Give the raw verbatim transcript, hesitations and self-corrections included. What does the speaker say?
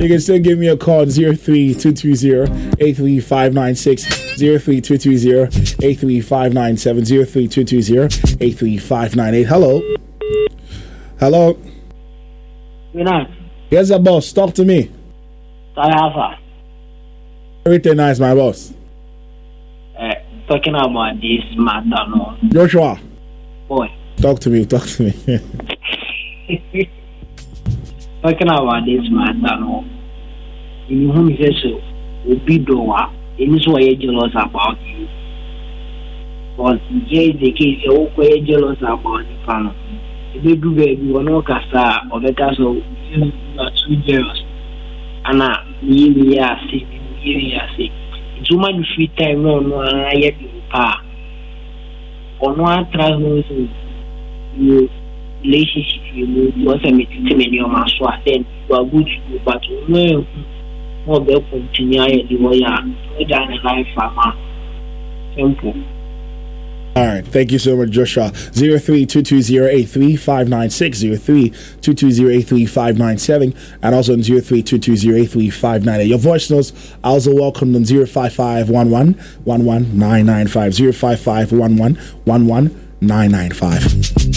You can still give me a call zero three two two zero eight three five nine six, zero three two two zero eight three five nine seven, zero three two two zero eight three five nine eight. Hello. Hello. Good night. Yes, the boss. Talk to me. Alpha. Everything nice, my boss. Uh, talking about this matter, no. Joshua. Boy. Talk to me. Talk to me. Talking about this matter, no. In whom says so, will be doa. In this way, jealous about you. But in case the case, you're quite jealous about the panel. If you do baby, you know, Cassa or the castle, you are too jealous. And I, you are sick, you are sick. It's too much free time, no, no, I yet you pa. Or no, I trust no, you relationship, you also meet him in your master, then you are good to do, but no, more will continue the way you are, than a life farmer. Simple. All right. Thank you so much, Joshua. zero three two two zero eight three five nine six, zero three two two zero eight three five nine seven, and also on zero three two two zero eight three five nine eight. Your voice notes are also welcome on zero five five one one one one nine nine five, zero five five one one one one nine nine five.